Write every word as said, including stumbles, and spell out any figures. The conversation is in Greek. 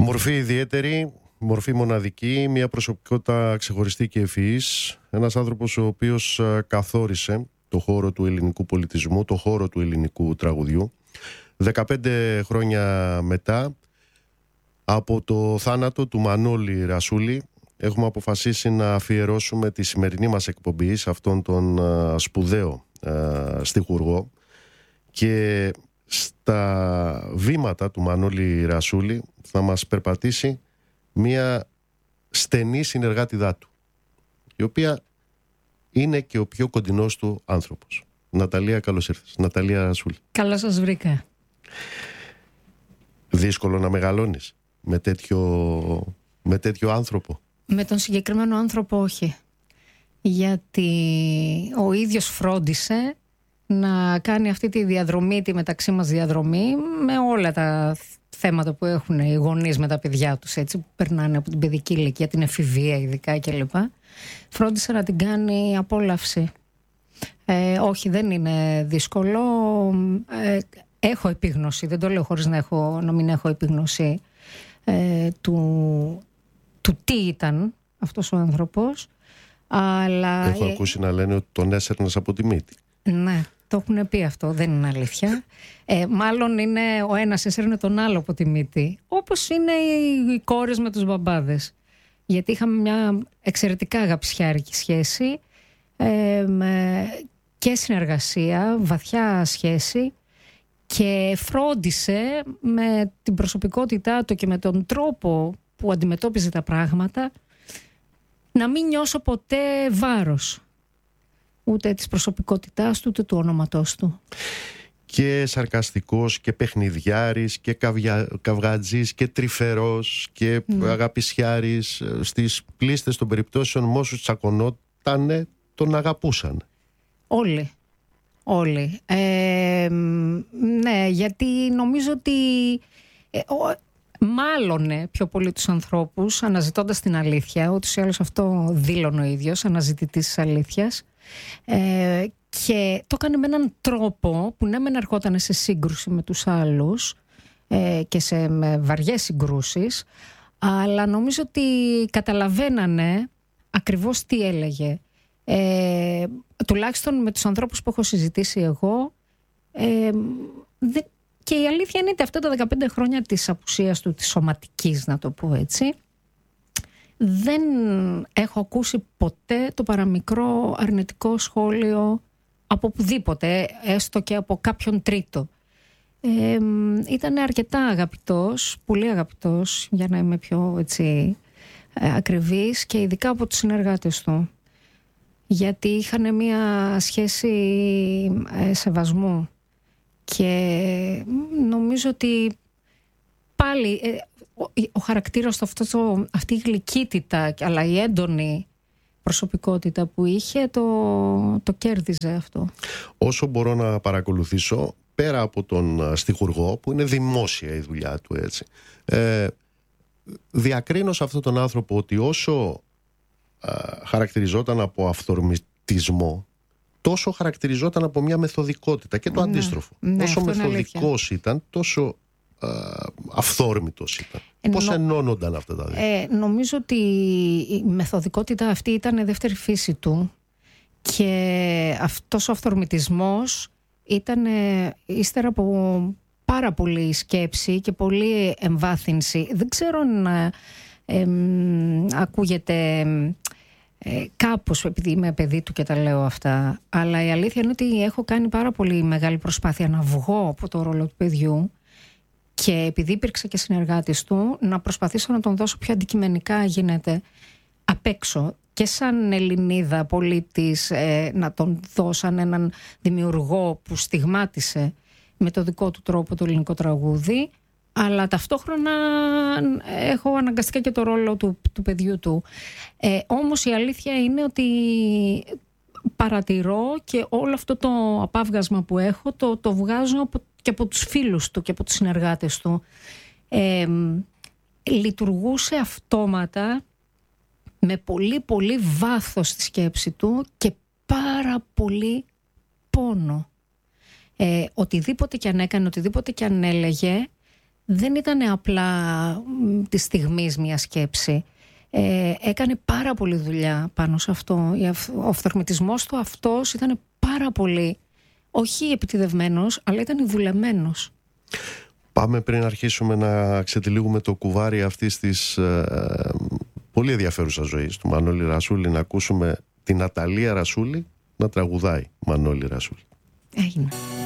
Μορφή ιδιαίτερη, μορφή μοναδική, μια προσωπικότητα ξεχωριστή και ευφυής. Ένας άνθρωπος ο οποίος καθόρισε το χώρο του ελληνικού πολιτισμού, το χώρο του ελληνικού τραγουδιού. δεκαπέντε χρόνια μετά από το θάνατο του Μανώλη Ρασούλη έχουμε αποφασίσει να αφιερώσουμε τη σημερινή μας εκπομπή σε αυτόν τον σπουδαίο στιχουργό, και στα βήματα του Μανώλη Ρασούλη θα μας περπατήσει μια στενή συνεργάτιδά του, η οποία είναι και ο πιο κοντινός του άνθρωπος. Ναταλία, καλώς ήρθες. Ναταλία Ρασούλη. Καλώς σας βρήκα. Δύσκολο να μεγαλώνεις με τέτοιο, με τέτοιο άνθρωπο? Με τον συγκεκριμένο άνθρωπο όχι. Γιατί ο ίδιος φρόντισε να κάνει αυτή τη διαδρομή, τη μεταξύ μας διαδρομή, με όλα τα θέματα που έχουν οι γονείς με τα παιδιά τους, έτσι, που περνάνε από την παιδική ηλικία, την εφηβεία ειδικά κλπ. Φρόντισε να την κάνει απόλαυση. Ε, όχι, δεν είναι δύσκολο. Ε, έχω επίγνωση, δεν το λέω χωρίς να, έχω, να μην έχω επίγνωση ε, του, του τι ήταν αυτός ο άνθρωπος. Αλλά, έχω ε, ακούσει να λένε ότι τον έσαιρνες από τη μύτη. Ναι, το έχουν πει αυτό, δεν είναι αλήθεια. Ε, μάλλον είναι ο ένας έσαιρνε τον άλλο από τη μύτη. Όπως είναι οι κόρες με τους μπαμπάδες. Γιατί είχαμε μια εξαιρετικά αγαπησιάρικη σχέση ε, με, και συνεργασία, βαθιά σχέση, και φρόντισε με την προσωπικότητά του και με τον τρόπο που αντιμετώπιζε τα πράγματα να μην νιώσω ποτέ βάρος. Ούτε της προσωπικότητάς του, ούτε του όνοματός του. Και σαρκαστικός και παιχνιδιάρης και καυγια... καυγατζής και τρυφερός και mm. αγαπησιάρης. Στις πλήστες των περιπτώσεων με όσους τσακωνότανε τον αγαπούσαν. Όλοι. Όλοι. Ε, ναι, γιατί νομίζω ότι ε, ο, μάλωνε πιο πολύ τους ανθρώπους αναζητώντας την αλήθεια. Ούτως ή άλλως αυτό δήλωνε ο ίδιος, αναζητητής της αλήθειας. Ε, και το έκανε με έναν τρόπο που ναι μεν ερχόταν σε σύγκρουση με τους άλλους ε, και σε με βαριές συγκρούσεις, αλλά νομίζω ότι καταλαβαίνανε ακριβώς τι έλεγε. Ε, τουλάχιστον με τους ανθρώπους που έχω συζητήσει εγώ, ε, δε, και η αλήθεια είναι ότι αυτά τα δεκαπέντε χρόνια της απουσίας του, της σωματικής, να το πω έτσι, δεν έχω ακούσει ποτέ το παραμικρό αρνητικό σχόλιο από οπουδήποτε, έστω και από κάποιον τρίτο. Ε, ήταν αρκετά αγαπητός, πολύ αγαπητός, για να είμαι πιο έτσι ακριβής, και ειδικά από τους συνεργάτες του. Γιατί είχαν μια σχέση ε, σεβασμού, και νομίζω ότι πάλι ε, ο, ο χαρακτήρας του, αυτό το, αυτή η γλυκύτητα αλλά η έντονη προσωπικότητα που είχε το, το κέρδιζε αυτό. Όσο μπορώ να παρακολουθήσω, πέρα από τον στιχουργό που είναι δημόσια η δουλειά του, έτσι, ε, διακρίνω σε αυτόν τον άνθρωπο ότι όσο ε, χαρακτηριζόταν από αυθορμητισμό, τόσο χαρακτηριζόταν από μια μεθοδικότητα, και το ναι, αντίστροφο. Ναι, όσο μεθοδικός ήταν, τόσο ε, αυθόρμητος ήταν. Ε, Πώς νο... ενώνονταν αυτά τα δύο? Ε, νομίζω ότι η μεθοδικότητα αυτή ήταν δεύτερη φύση του, και αυτός ο αυθορμητισμός ήταν ε, ύστερα από πάρα πολύ σκέψη και πολύ εμβάθυνση. Δεν ξέρω αν ε, ε, ακούγεται ε, κάπως, επειδή είμαι παιδί του και τα λέω αυτά, αλλά η αλήθεια είναι ότι έχω κάνει πάρα πολύ μεγάλη προσπάθεια να βγω από το ρόλο του παιδιού, και επειδή υπήρξε και συνεργάτης του, να προσπαθήσω να τον δώσω πιο αντικειμενικά γίνεται απ' έξω, και σαν Ελληνίδα πολίτης, ε, να τον δω σαν έναν δημιουργό που στιγμάτισε με το δικό του τρόπο το ελληνικό τραγούδι, αλλά ταυτόχρονα έχω αναγκαστικά και το ρόλο του, του παιδιού του. Ε, όμως η αλήθεια είναι ότι παρατηρώ, και όλο αυτό το απάβγασμα που έχω το, το βγάζω από, και από τους φίλους του και από τους συνεργάτες του. Ε, λειτουργούσε αυτόματα, με πολύ πολύ βάθος στη σκέψη του και πάρα πολύ πόνο. Ε, οτιδήποτε και αν έκανε, οτιδήποτε και αν έλεγε, δεν ήταν απλά τη στιγμής μια σκέψη. Ε, έκανε πάρα πολλή δουλειά πάνω σε αυτό. Ο αυθορμητισμός του αυτός ήταν πάρα πολύ, όχι επιτηδευμένος, αλλά ήταν δουλεμένος. Πάμε πριν αρχίσουμε να ξετυλίγουμε το κουβάρι αυτής της ε, πολύ ενδιαφέρουσας ζωής του Μανώλη Ρασούλη, να ακούσουμε την Αταλία Ρασούλη να τραγουδάει Μανώλη Ρασούλη. Έγινε.